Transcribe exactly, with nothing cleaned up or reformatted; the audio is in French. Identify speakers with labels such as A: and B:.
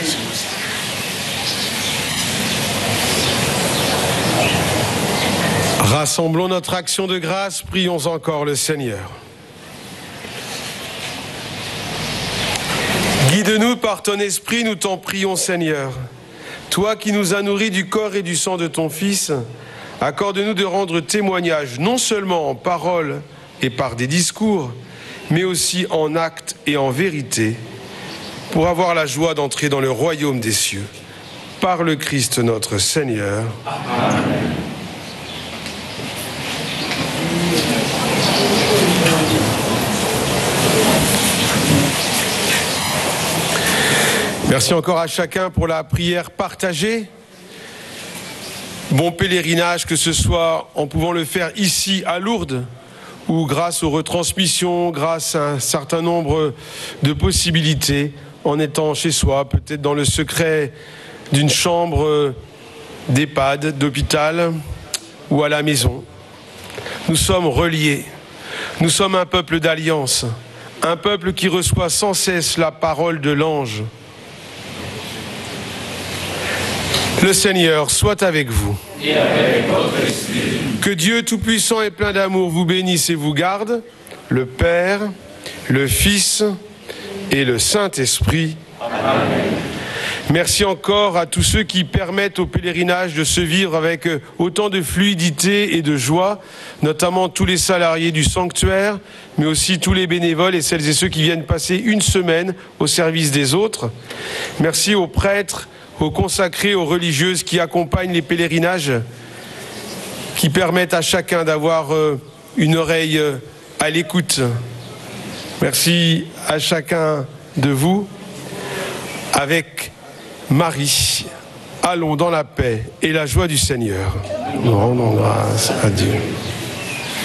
A: Rassemblons notre action de grâce, prions encore le Seigneur. Guide-nous par ton esprit, nous t'en prions Seigneur. Toi qui nous as nourris du corps et du sang de ton Fils, accorde-nous de rendre témoignage non seulement en parole et par des discours, mais aussi en actes et en vérité, pour avoir la joie d'entrer dans le royaume des cieux. Par le Christ notre Seigneur. Amen. Merci encore à chacun pour la prière partagée. Bon pèlerinage, que ce soit en pouvant le faire ici à Lourdes, ou grâce aux retransmissions, grâce à un certain nombre de possibilités, en étant chez soi, peut-être dans le secret d'une chambre d'EHPAD, d'hôpital, ou à la maison. Nous sommes reliés. Nous sommes un peuple d'alliance, un peuple qui reçoit sans cesse la parole de l'ange. Le Seigneur soit avec vous. Et avec votre esprit. Que Dieu Tout-Puissant et plein d'amour vous bénisse et vous garde, le Père, le Fils et le Saint-Esprit. Amen. Merci encore à tous ceux qui permettent au pèlerinage de se vivre avec autant de fluidité et de joie, notamment tous les salariés du sanctuaire, mais aussi tous les bénévoles et celles et ceux qui viennent passer une semaine au service des autres. Merci aux prêtres, aux consacrés, aux religieuses qui accompagnent les pèlerinages, qui permettent à chacun d'avoir une oreille à l'écoute. Merci à chacun de vous. Avec Marie, allons dans la paix et la joie du Seigneur. Nous rendons grâce à Dieu.